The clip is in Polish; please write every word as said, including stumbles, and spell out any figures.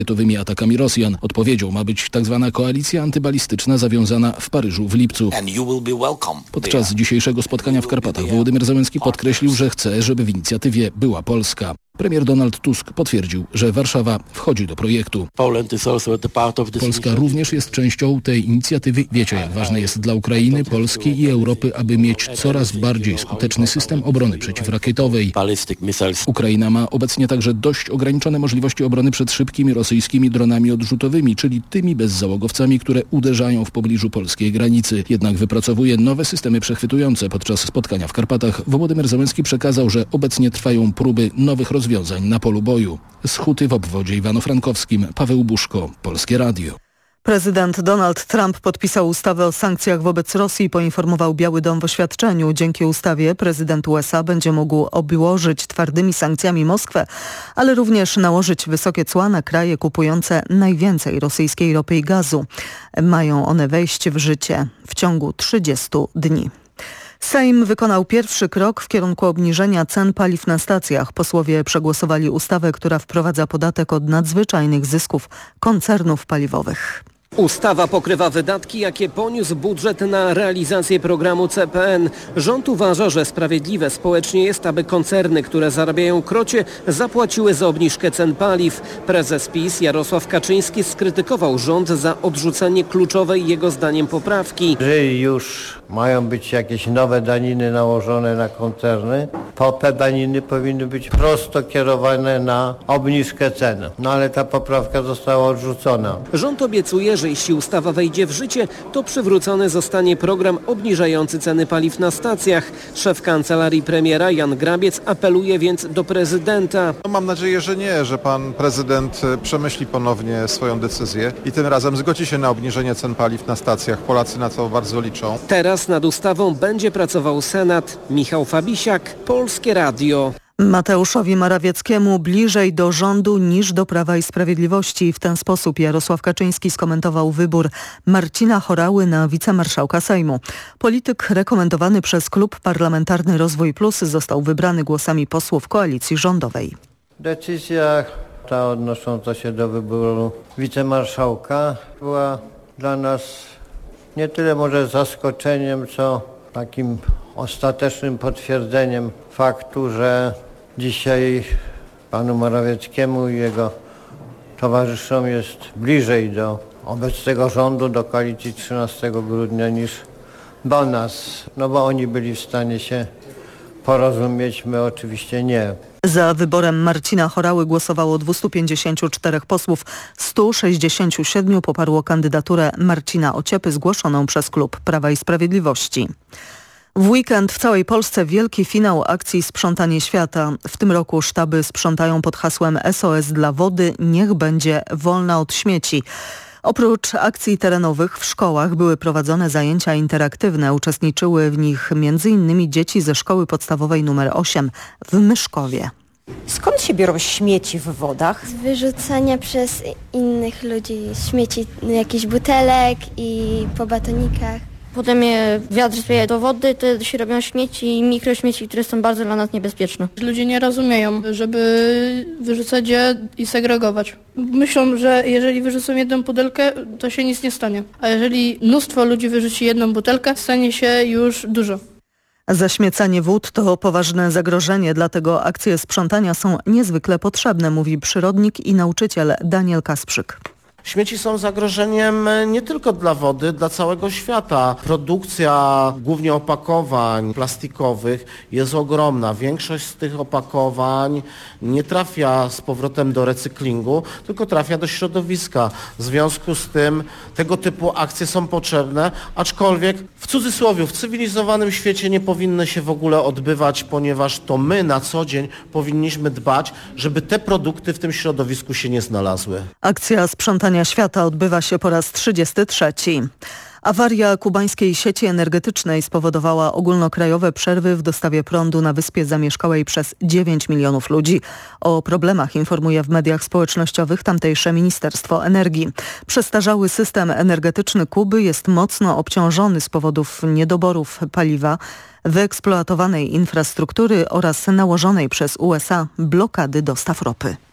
rakietowymi atakami Rosjan. Odpowiedzią ma być tzw. koalicja antybalistyczna zawiązana w Paryżu w lipcu. Podczas dzisiejszego spotkania w Karpatach Wołodymyr Zełenski podkreślił, że chce, żeby w inicjatywie była Polska. Premier Donald Tusk potwierdził, że Warszawa wchodzi do projektu. Polska również jest częścią tej inicjatywy. Wiecie, jak ważne jest dla Ukrainy, Polski i Europy, aby mieć coraz bardziej skuteczny system obrony przeciwrakietowej. Ukraina ma obecnie także dość ograniczone możliwości obrony przed szybkimi rosyjskimi dronami odrzutowymi, czyli tymi bezzałogowcami, które uderzają w pobliżu polskiej granicy. Jednak wypracowuje nowe systemy przechwytujące. Podczas spotkania w Karpatach Wołodymyr Zełenski przekazał, że obecnie trwają próby nowych rozwiązań na polu boju. Z Huty w obwodzie Iwano-Frankowskim Paweł Buszko, Polskie Radio. Prezydent Donald Trump podpisał ustawę o sankcjach wobec Rosji i poinformował Biały Dom w oświadczeniu. Dzięki ustawie prezydent U S A będzie mógł obłożyć twardymi sankcjami Moskwę, ale również nałożyć wysokie cła na kraje kupujące najwięcej rosyjskiej ropy i gazu. Mają one wejść w życie w ciągu trzydziestu dni. Sejm wykonał pierwszy krok w kierunku obniżenia cen paliw na stacjach. Posłowie przegłosowali ustawę, która wprowadza podatek od nadzwyczajnych zysków koncernów paliwowych. Ustawa pokrywa wydatki, jakie poniósł budżet na realizację programu C P N. Rząd uważa, że sprawiedliwe społecznie jest, aby koncerny, które zarabiają krocie, zapłaciły za obniżkę cen paliw. Prezes PiS Jarosław Kaczyński skrytykował rząd za odrzucenie kluczowej jego zdaniem poprawki. Jeżeli już mają być jakieś nowe daniny nałożone na koncerny, to te daniny powinny być prosto kierowane na obniżkę cen. No ale ta poprawka została odrzucona. Rząd obiecuje, że jeśli ustawa wejdzie w życie, to przywrócony zostanie program obniżający ceny paliw na stacjach. Szef kancelarii premiera Jan Grabiec apeluje więc do prezydenta. No mam nadzieję, że nie, że pan prezydent przemyśli ponownie swoją decyzję i tym razem zgodzi się na obniżenie cen paliw na stacjach. Polacy na to bardzo liczą. Teraz nad ustawą będzie pracował Senat. Michał Fabisiak, Polskie Radio. Mateuszowi Morawieckiemu bliżej do rządu niż do Prawa i Sprawiedliwości. W ten sposób Jarosław Kaczyński skomentował wybór Marcina Horały na wicemarszałka Sejmu. Polityk rekomendowany przez Klub Parlamentarny Rozwój Plus został wybrany głosami posłów koalicji rządowej. Decyzja ta odnosząca się do wyboru wicemarszałka była dla nas nie tyle może zaskoczeniem, co takim ostatecznym potwierdzeniem faktu, że dzisiaj panu Morawieckiemu i jego towarzyszom jest bliżej do obecnego rządu, do koalicji trzynastego grudnia niż do nas, no bo oni byli w stanie się porozumieć, my oczywiście nie. Za wyborem Marcina Horały głosowało dwieście pięćdziesiąt cztery posłów, sto sześćdziesiąt siedem poparło kandydaturę Marcina Ociepy zgłoszoną przez Klub Prawa i Sprawiedliwości. W weekend w całej Polsce wielki finał akcji Sprzątanie Świata. W tym roku sztaby sprzątają pod hasłem S O S dla wody, niech będzie wolna od śmieci. Oprócz akcji terenowych w szkołach były prowadzone zajęcia interaktywne. Uczestniczyły w nich między innymi dzieci ze szkoły podstawowej numer osiem w Myszkowie. Skąd się biorą śmieci w wodach? Z wyrzucania przez innych ludzi śmieci, jakichś butelek i po batonikach. Potem je wiatr spieje do wody, wtedy się robią śmieci i mikrośmieci, które są bardzo dla nas niebezpieczne. Ludzie nie rozumieją, żeby wyrzucać je i segregować. Myślą, że jeżeli wyrzucą jedną butelkę, to się nic nie stanie. A jeżeli mnóstwo ludzi wyrzuci jedną butelkę, stanie się już dużo. Zaśmiecanie wód to poważne zagrożenie, dlatego akcje sprzątania są niezwykle potrzebne, mówi przyrodnik i nauczyciel Daniel Kasprzyk. Śmieci są zagrożeniem nie tylko dla wody, dla całego świata. Produkcja głównie opakowań plastikowych jest ogromna. Większość z tych opakowań nie trafia z powrotem do recyklingu, tylko trafia do środowiska. W związku z tym tego typu akcje są potrzebne, aczkolwiek w cudzysłowie w cywilizowanym świecie nie powinny się w ogóle odbywać, ponieważ to my na co dzień powinniśmy dbać, żeby te produkty w tym środowisku się nie znalazły. Akcja sprzątania Świata odbywa się po raz trzydziesty trzeci. Awaria kubańskiej sieci energetycznej spowodowała ogólnokrajowe przerwy w dostawie prądu na wyspie zamieszkałej przez dziewięć milionów ludzi. O problemach informuje w mediach społecznościowych tamtejsze Ministerstwo Energii. Przestarzały system energetyczny Kuby jest mocno obciążony z powodów niedoborów paliwa, wyeksploatowanej infrastruktury oraz nałożonej przez U S A blokady dostaw ropy.